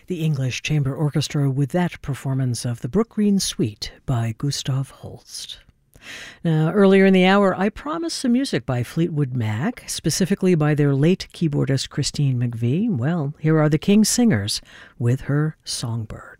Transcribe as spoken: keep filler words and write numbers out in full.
the English Chamber Orchestra with that performance of the Brookgreen Suite by Gustav Holst. Now, earlier in the hour, I promised some music by Fleetwood Mac, specifically by their late keyboardist Christine McVie. Well, here are the King Singers with her Songbird.